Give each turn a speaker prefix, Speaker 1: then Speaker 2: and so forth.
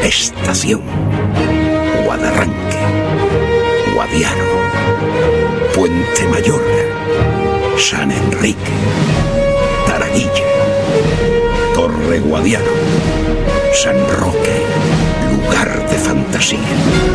Speaker 1: Estación Guadarranque, Guadiaro, Puente Mayor, San Enrique, Taraguilla, Torre Guadiaro, San Roque, lugar de fantasía.